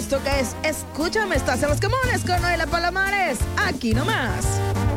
Esto que es Escúchame, estás en Los Comunes con Noela Palomares. Aquí nomás.